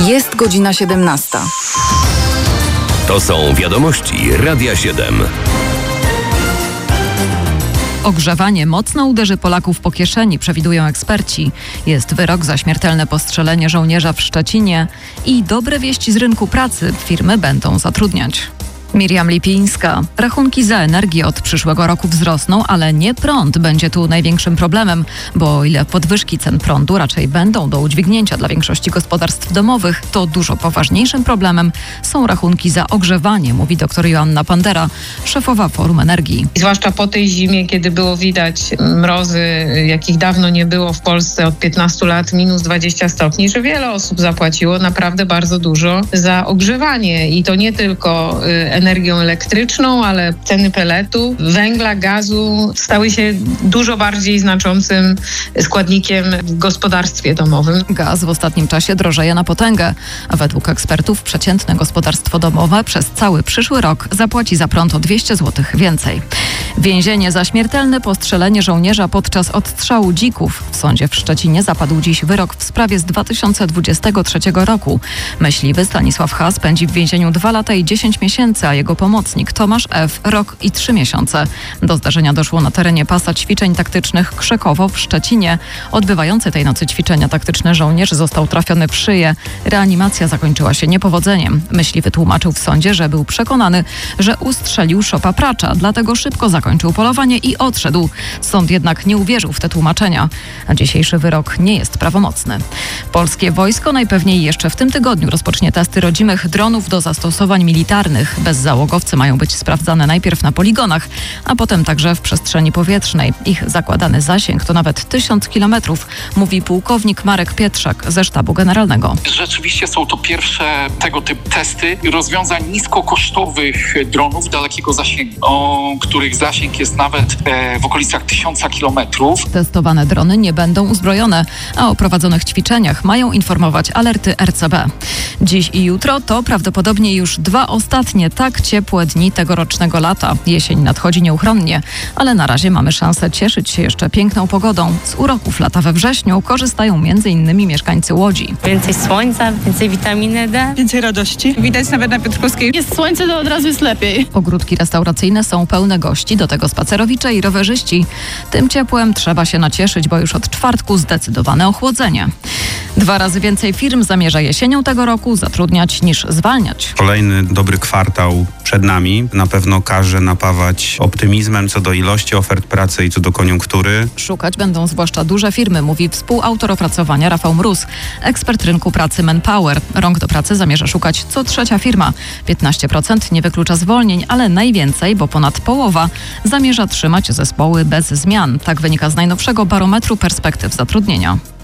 Jest godzina 17. To są wiadomości Radia 7. Ogrzewanie mocno uderzy Polaków po kieszeni, przewidują eksperci. Jest wyrok za śmiertelne postrzelenie żołnierza w Szczecinie i dobre wieści z rynku pracy. Firmy będą zatrudniać. Miriam Lipińska. Rachunki za energię od przyszłego roku wzrosną, ale nie prąd będzie tu największym problemem, bo o ile podwyżki cen prądu raczej będą do udźwignięcia dla większości gospodarstw domowych, to dużo poważniejszym problemem są rachunki za ogrzewanie, mówi dr Joanna Pandera, szefowa Forum Energii. Zwłaszcza po tej zimie, kiedy było widać mrozy, jakich dawno nie było w Polsce od 15 lat, minus 20 stopni, że wiele osób zapłaciło naprawdę bardzo dużo za ogrzewanie i to nie tylko energią elektryczną, ale ceny peletu, węgla, gazu stały się dużo bardziej znaczącym składnikiem w gospodarstwie domowym. Gaz w ostatnim czasie drożeje na potęgę, a według ekspertów przeciętne gospodarstwo domowe przez cały przyszły rok zapłaci za prąd o 200 zł więcej. Więzienie za śmiertelne postrzelenie żołnierza podczas odstrzału dzików. W sądzie w Szczecinie zapadł dziś wyrok w sprawie z 2023 roku. Myśliwy Stanisław H. spędzi w więzieniu 2 lata i 10 miesięcy, a jego pomocnik Tomasz F. rok i 3 miesiące. Do zdarzenia doszło na terenie pasa ćwiczeń taktycznych Krzekowo w Szczecinie. Odbywający tej nocy ćwiczenia taktyczne żołnierz został trafiony w szyję. Reanimacja zakończyła się niepowodzeniem. Myśliwy tłumaczył w sądzie, że był przekonany, że ustrzelił szopa pracza, dlatego szybko zakończył polowanie i odszedł. Sąd jednak nie uwierzył w te tłumaczenia, a dzisiejszy wyrok nie jest prawomocny. Polskie wojsko najpewniej jeszcze w tym tygodniu rozpocznie testy rodzimych dronów do zastosowań militarnych. Bezzałogowce mają być sprawdzane najpierw na poligonach, a potem także w przestrzeni powietrznej. Ich zakładany zasięg to nawet 1000 kilometrów, mówi pułkownik Marek Pietrzak ze Sztabu Generalnego. Rzeczywiście są to pierwsze tego typu testy rozwiązań niskokosztowych dronów dalekiego zasięgu, których zasięg jest nawet w okolicach 1000 kilometrów. Testowane drony nie będą uzbrojone, a o prowadzonych ćwiczeniach mają informować alerty RCB. Dziś i jutro to prawdopodobnie już 2 ostatnie tak ciepłe dni tegorocznego lata. Jesień nadchodzi nieuchronnie, ale na razie mamy szansę cieszyć się jeszcze piękną pogodą. Z uroków lata we wrześniu korzystają m.in. mieszkańcy Łodzi. Więcej słońca, więcej witaminy D. Więcej radości. Widać nawet na Piotrkowskiej. Jest słońce, to od razu jest lepiej. Ogródki restauracyjne są pełne gości, do tego spacerowicze i rowerzyści. Tym ciepłem trzeba się nacieszyć, bo już od czwartku zdecydowane ochłodzenie. 2 razy więcej firm zamierza jesienią tego roku zatrudniać niż zwalniać. Kolejny dobry kwartał przed nami na pewno każe napawać optymizmem co do ilości ofert pracy i co do koniunktury. Szukać będą zwłaszcza duże firmy, mówi współautor opracowania Rafał Mróz, ekspert rynku pracy Manpower. Rąk do pracy zamierza szukać co 3. firma. 15% nie wyklucza zwolnień, ale najwięcej, bo ponad połowa, zamierza trzymać zespoły bez zmian. Tak wynika z najnowszego barometru perspektyw zatrudnienia.